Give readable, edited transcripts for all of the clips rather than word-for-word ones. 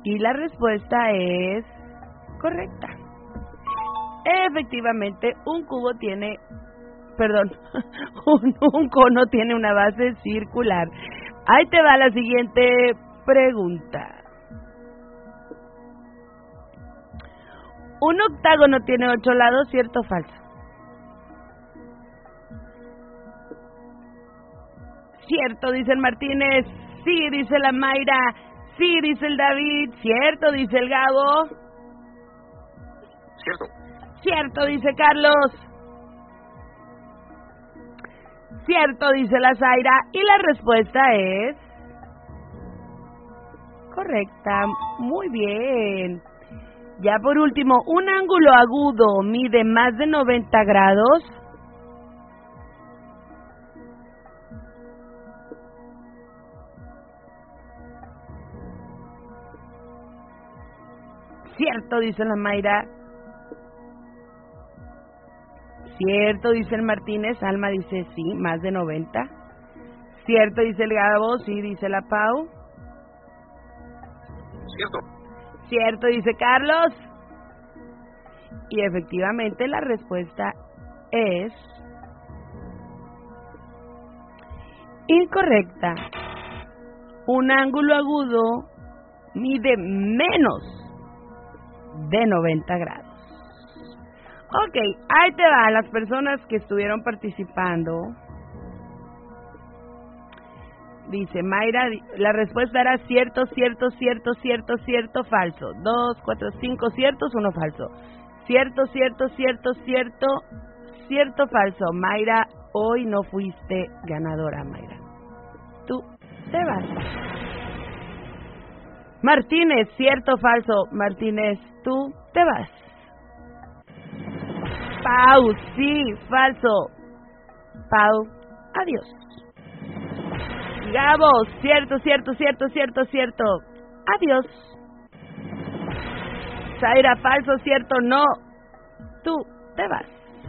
Y la respuesta es correcta. Efectivamente, un cono tiene una base circular. Ahí te va la siguiente pregunta. Un octágono tiene 8 lados, ¿cierto o falso? Cierto, dice el Martínez. Sí, dice la Mayra. Sí, dice el David. Cierto, dice el Gabo. Cierto. Cierto, dice Carlos. Cierto, dice la Zaira. Y la respuesta es correcta. Muy bien. Ya por último, un ángulo agudo mide más de 90 grados. Cierto, dice la Mayra. Cierto, dice el Martínez. Alma dice sí, más de 90. Cierto, dice el Gabo. Sí, dice la Pau. Cierto. Cierto, dice Carlos. Y efectivamente la respuesta es incorrecta. Un ángulo agudo mide menos de 90 grados. Ok, ahí te va, las personas que estuvieron participando. Dice Mayra, la respuesta era cierto, cierto, cierto, cierto, cierto, falso. 2, 4, 5 ciertos, 1 falso. Cierto, cierto, cierto, cierto, cierto, falso. Mayra, hoy no fuiste ganadora, Mayra. Tú te vas. Martínez, cierto, falso. Martínez, tú te vas. Pau, sí, falso. Pau, adiós. Gabo, cierto, cierto, cierto, cierto, cierto. Adiós. Zaira, falso, cierto, no. Tú te vas.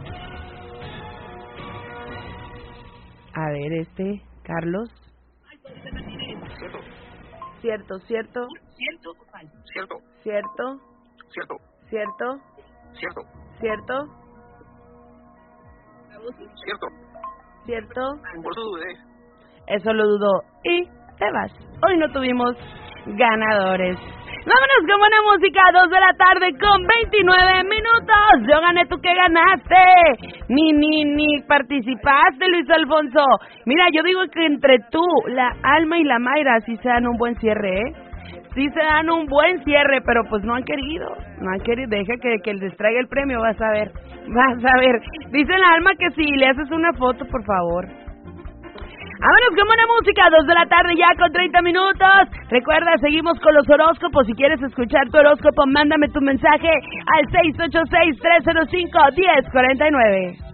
A ver, Carlos. Cierto. Cierto, cierto. ¿Cierto o falso? Cierto. Cierto. Cierto. Cierto. Cierto. Cierto. Cierto. Cierto. Por eso dudé. Eso lo dudó. Y te vas. Hoy no tuvimos ganadores. Vámonos con buena música, 2 de la tarde con 29 minutos. Yo gané, ¿tú qué ganaste? Ni participaste, Luis Alfonso. Mira, yo digo que entre tú, la Alma y la Mayra sí se dan un buen cierre, ¿eh? Sí se dan un buen cierre, pero pues no han querido. Deja que les traiga el premio, vas a ver. Dice la Alma que si le haces una foto, por favor. Vámonos con buena música, 2 de la tarde ya con 30 minutos. Recuerda, seguimos con los horóscopos. Si quieres escuchar tu horóscopo, mándame tu mensaje al 686-305-1049.